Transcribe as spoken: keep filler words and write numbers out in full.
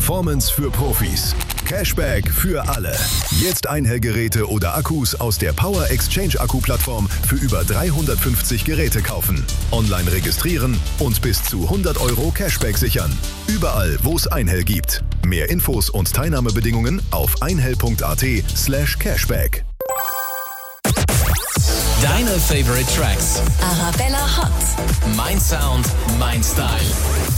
Performance für Profis. Cashback für alle. Jetzt Einhell-Geräte oder Akkus aus der Power Exchange Akku-Plattform für über dreihundertfünfzig Geräte kaufen. Online registrieren und bis zu hundert Euro Cashback sichern. Überall, wo es Einhell gibt. Mehr Infos und Teilnahmebedingungen auf einhell.at slash cashback. Deine Favorite Tracks. Arabella Hot. Mein Sound, mein Style.